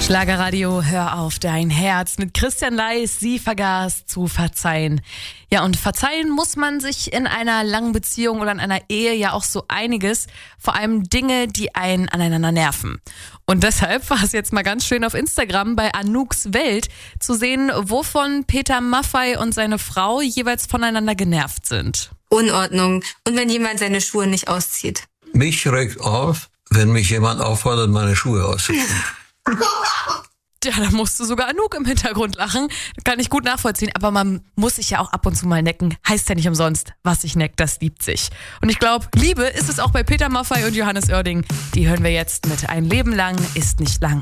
Schlagerradio, hör auf dein Herz mit Christian Leis, sie vergaß zu verzeihen. Ja, und verzeihen muss man sich in einer langen Beziehung oder in einer Ehe ja auch so einiges, vor allem Dinge, die einen aneinander nerven. Und deshalb war es jetzt mal ganz schön auf Instagram bei Anouks Welt zu sehen, wovon Peter Maffay und seine Frau jeweils voneinander genervt sind. Unordnung und wenn jemand seine Schuhe nicht auszieht. Mich regt auf, wenn mich jemand auffordert, meine Schuhe auszuziehen. Ja, da musste sogar Anouk im Hintergrund lachen. Das kann ich gut nachvollziehen. Aber man muss sich ja auch ab und zu mal necken. Heißt ja nicht umsonst, was sich neckt, das liebt sich. Und ich glaube, Liebe ist es auch bei Peter Maffay und Johannes Oerding. Die hören wir jetzt mit Ein Leben lang ist nicht lang.